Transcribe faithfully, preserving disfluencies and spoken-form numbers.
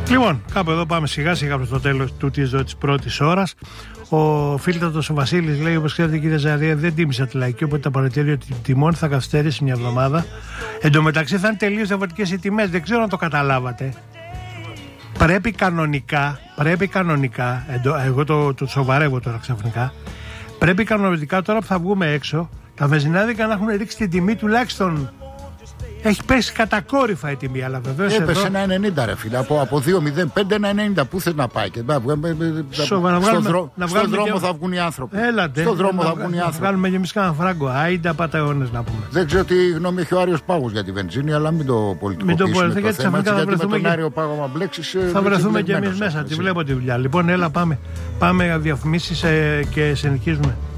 Λοιπόν, κάπου εδώ πάμε σιγά σιγά προς το τέλος του της πρώτης ώρας. Ο φίλτατος ο Βασίλης λέει: όπως ξέρετε, κύριε Ζαρία, δεν τίμησα τη λαϊκή, οπότε τα παρατηρία τιμών θα καθυστερήσει μια εβδομάδα. Εν τω μεταξύ θα είναι τελείως διαφορετικές οι τιμές. Δεν ξέρω αν το καταλάβατε. Πρέπει κανονικά, πρέπει κανονικά, εγώ το, το σοβαρεύω τώρα ξαφνικά, πρέπει κανονικά τώρα που θα βγούμε έξω, τα βενζινάδικα να έχουν ρίξει την τιμή τουλάχιστον. Έχει πέσει κατακόρυφα η τιμή, αλλά βεβαίως έπεσε εδώ... ένα ενενήντα ρε φίλε, από, από δύο μηδέν πέντε ένα ενενήντα, πού θες να πάει και να βγάλουμε, Σοβα, να στο, βγάλουμε, δρό, να στο δρόμο και... θα βγουν οι άνθρωποι. Έλατε, στο δρόμο να, θα βγουν οι άνθρωποι. Να βγάλουμε και εμείς κανένα φράγκο, άιντα πατεώνες να πούμε. Δεν ξέρω τι γνώμη έχει ο Άριος Πάγος για τη βενζίνη, αλλά μην το πολιτικοποιήσουμε το, το θέμα, έτσι, γιατί με τον Άριο Πάγο μα μπλέξεις. Θα βρεθούμε και εμείς μέσα, τη βλέπω τη δουλειά. Λοιπόν, έλα πάμε, πάμε διαφημίσεις και συνεχίζουμε.